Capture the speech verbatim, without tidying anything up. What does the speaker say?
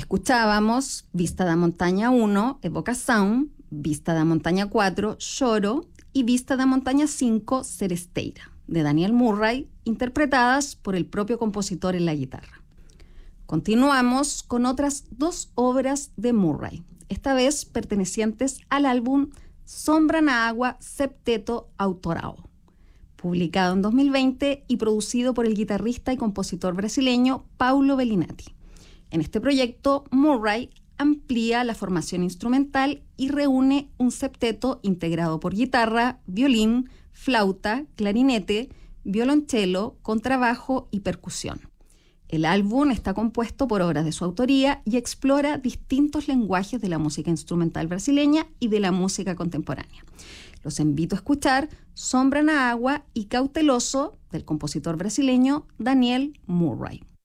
Escuchábamos Vista da Montaña uno, Evocação, Vista da Montaña cuatro, Choro y Vista da Montaña cinco, Seresteira, de Daniel Murray, interpretadas por el propio compositor en la guitarra. Continuamos con otras dos obras de Murray, esta vez pertenecientes al álbum Sombra na Água Septeto Autoral, publicado en dos mil veinte y producido por el guitarrista y compositor brasileño Paulo Bellinati. En este proyecto, Murray amplía la formación instrumental y reúne un septeto integrado por guitarra, violín, flauta, clarinete, violonchelo, contrabajo y percusión. El álbum está compuesto por obras de su autoría y explora distintos lenguajes de la música instrumental brasileña y de la música contemporánea. Los invito a escuchar Sombra na Água y Cauteloso del compositor brasileño Daniel Murray.